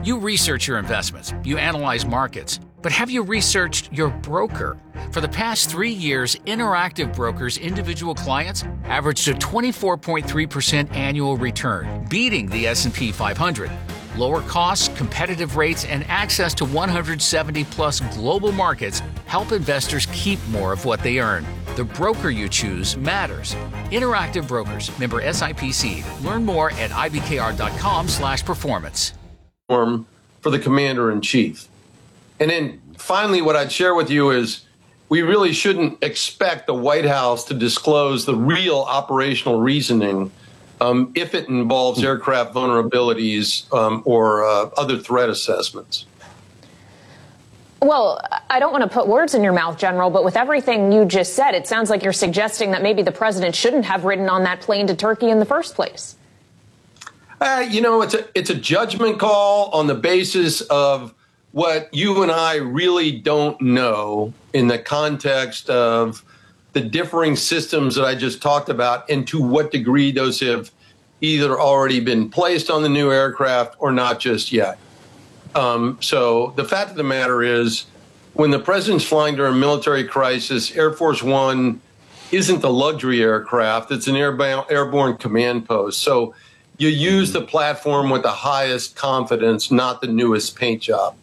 You research your investments, you analyze markets, but have you researched your broker? For the past 3 years, Interactive Brokers' individual clients averaged a 24.3% annual return, beating the S&P 500. Lower costs, competitive rates, and access to 170-plus global markets help investors keep more of what they earn. The broker you choose matters. Interactive Brokers, member SIPC. Learn more at ibkr.com/performance. For the commander-in-chief. And then finally, what I'd share with you is we really shouldn't expect the White House to disclose the real operational reasoning if it involves aircraft vulnerabilities or other threat assessments. Well, I don't want to put words in your mouth, General, but with everything you just said, it sounds like you're suggesting that maybe the president shouldn't have ridden on that plane to Turkey in the first place. It's a judgment call on the basis of what you and I really don't know in the context of the differing systems that I just talked about and to what degree those have either already been placed on the new aircraft or not just yet. So the fact of the matter is, when the president's flying during a military crisis, Air Force One isn't a luxury aircraft. It's an airborne command post. So you use the platform with the highest confidence, not the newest paint job.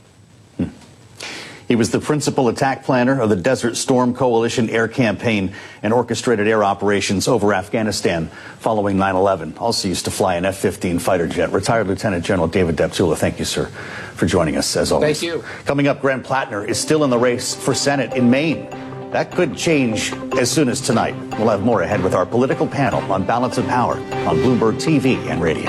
He was the principal attack planner of the Desert Storm Coalition air campaign and orchestrated air operations over Afghanistan following 9/11. Also used to fly an F-15 fighter jet. Retired Lieutenant General David Deptula, thank you, sir, for joining us, as always. Thank you. Coming up, Graham Plattner is still in the race for Senate in Maine. That could change as soon as tonight. We'll have more ahead with our political panel on Balance of Power on Bloomberg TV and radio.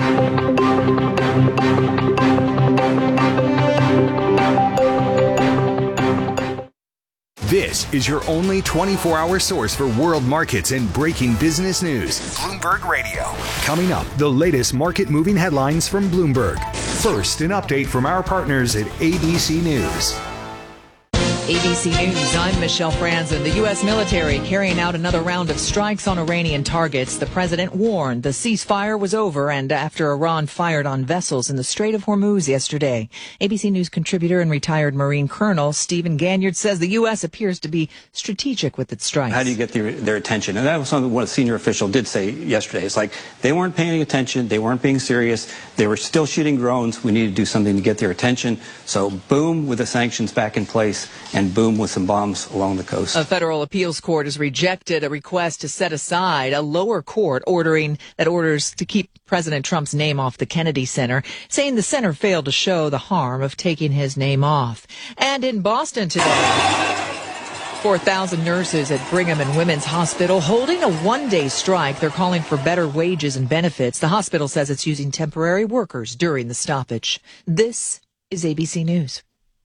This is your only 24-hour source for world markets and breaking business news. Bloomberg Radio. Coming up, the latest market-moving headlines from Bloomberg. First, an update from our partners at ABC News. ABC News, I'm Michelle Franzen. The U.S. military carrying out another round of strikes on Iranian targets. The president warned the ceasefire was over and after Iran fired on vessels in the Strait of Hormuz yesterday. ABC News contributor and retired Marine Colonel Stephen Ganyard says the U.S. appears to be strategic with its strikes. How do you get their attention? And that was something what a senior official did say yesterday. It's like they weren't paying attention. They weren't being serious. They were still shooting drones. We need to do something to get their attention. So boom, with the sanctions back in place, and boom with some bombs along the coast. A federal appeals court has rejected a request to set aside a lower court orders to keep President Trump's name off the Kennedy Center, saying the center failed to show the harm of taking his name off. And in Boston today, 4,000 nurses at Brigham and Women's Hospital holding a one-day strike. They're calling for better wages and benefits. The hospital says it's using temporary workers during the stoppage. This is ABC News.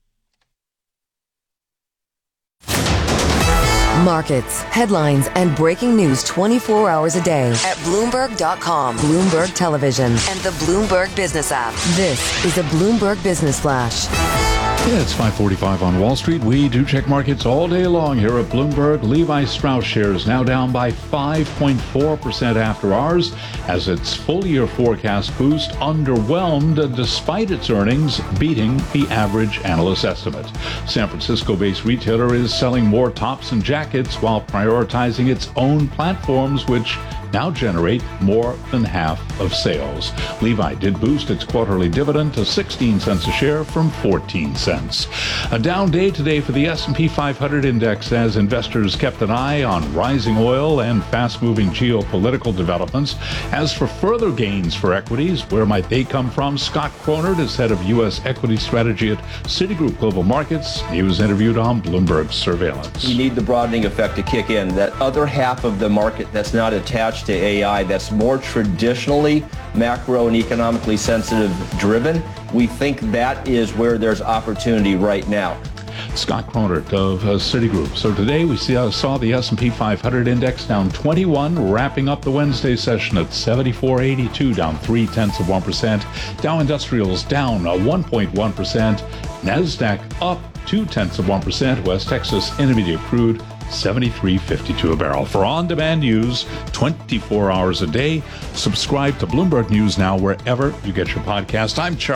Markets, headlines, and breaking news 24 hours a day at Bloomberg.com, Bloomberg Television, and the Bloomberg Business app. This is a Bloomberg Business Flash. Yeah, it's 5:45 on Wall Street. We do check markets all day long here at Bloomberg. Levi Strauss shares now down by 5.4% after hours as its full-year forecast boost underwhelmed despite its earnings beating the average analyst estimate. San Francisco-based retailer is selling more tops and jackets while prioritizing its own platforms, which now generate more than half of sales. Levi did boost its quarterly dividend to 16 cents a share from 14 cents. A down day today for the S&P 500 index as investors kept an eye on rising oil and fast-moving geopolitical developments. As for further gains for equities, where might they come from? Scott Cronert is head of U.S. equity strategy at Citigroup Global Markets. He was interviewed on Bloomberg Surveillance. You need the broadening effect to kick in. That other half of the market that's not attached to AI, that's more traditionally macro and economically sensitive driven, we think that is where there's opportunity right now. Scott Cronert of Citigroup. So today we saw the S&P 500 index down 21, wrapping up the Wednesday session at 74.82, down 0.3%. Dow Industrials down 1.1%. NASDAQ up 0.2%. West Texas Intermediate Crude 73.52 a barrel. For on-demand news 24 hours a day, subscribe to Bloomberg News Now wherever you get your podcast. I'm Charles.